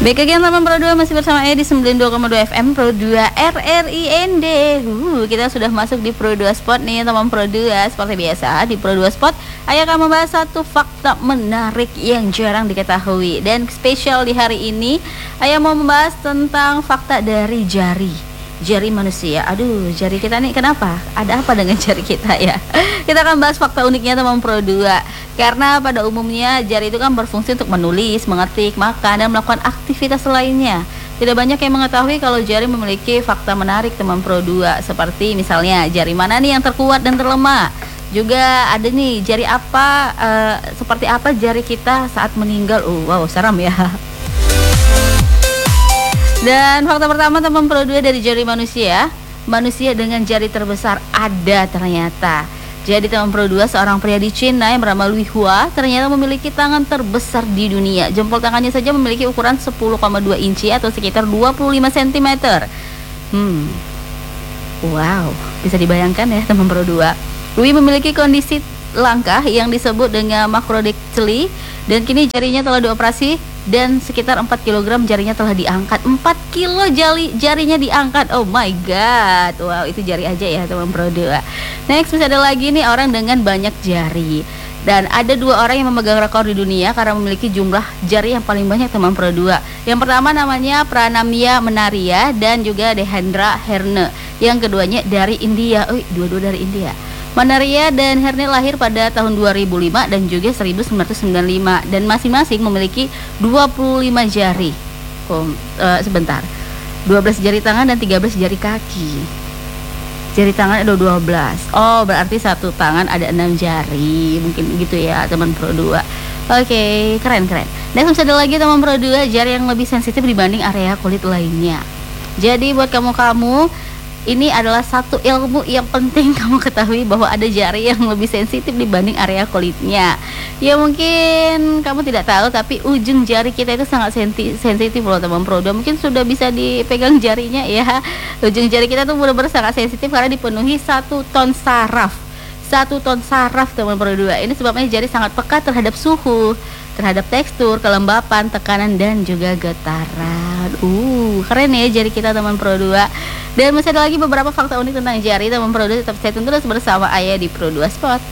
Baik lagi teman Pro 2 masih bersama saya di 92,2 FM Pro 2 RRIND. Kita sudah masuk di Pro 2 Spot nih teman Pro 2. Seperti biasa di Pro 2 Spot Ayah akan membahas satu fakta menarik yang jarang diketahui. Dan spesial di hari ini Ayah mau membahas tentang fakta dari jari manusia. Aduh, jari kita nih kenapa? Ada apa dengan jari kita ya? Kita akan bahas fakta uniknya teman Pro 2. Karena pada umumnya jari itu kan berfungsi untuk menulis, mengetik, makan, dan melakukan aktivitas lainnya. Tidak banyak yang mengetahui kalau jari memiliki fakta menarik teman Pro 2. Seperti misalnya jari mana nih yang terkuat dan terlemah. Juga ada nih jari apa, seperti apa jari kita saat meninggal. Wow, seram ya. Dan fakta pertama teman Pro 2 dari jari manusia dengan jari terbesar ada ternyata. Jadi teman Pro 2, seorang pria di Cina yang bernama Lui Hua ternyata memiliki tangan terbesar di dunia. Jempol tangannya saja memiliki ukuran 10,2 inci atau sekitar 25 cm. Wow, bisa dibayangkan ya teman Pro 2. Lui memiliki kondisi langka yang disebut dengan makrodactyly dan kini jarinya telah dioperasi dan sekitar 4 kg jarinya telah diangkat. 4 kilo jarinya diangkat. Oh my god. Wow, itu jari aja ya teman Pro 2. Next masih ada lagi nih orang dengan banyak jari. Dan ada 2 orang yang memegang rekor di dunia karena memiliki jumlah jari yang paling banyak teman Pro 2. Yang pertama namanya Pranamya Menaria dan juga Dehendra Herne. Yang keduanya dari India. Dua-dua dari India. Menaria dan Herne lahir pada tahun 2005 dan juga 1995 dan masing-masing memiliki 25 jari. Sebentar. 12 jari tangan dan 13 jari kaki. Jari tangan ada 12. Oh, berarti satu tangan ada 6 jari. Mungkin gitu ya, teman Pro 2. Oke, keren. Next ada lagi teman Pro 2, jari yang lebih sensitif dibanding area kulit lainnya. Jadi buat kamu ini adalah satu ilmu yang penting kamu ketahui bahwa ada jari yang lebih sensitif dibanding area kulitnya. Ya mungkin kamu tidak tahu tapi ujung jari kita itu sangat sensitif loh teman Pro 2. Mungkin sudah bisa dipegang jarinya ya. Ujung jari kita tuh benar-benar sangat sensitif karena dipenuhi 1 ton saraf. 1 ton saraf teman Pro 2. Ini sebabnya jari sangat peka terhadap suhu, terhadap tekstur, kelembapan, tekanan dan juga getaran. Keren ya jari kita teman Pro 2. Dan masih ada lagi beberapa fakta unik tentang jari teman Pro 2. Tetap stay tune terus bersama Ayah di Pro 2 Spot.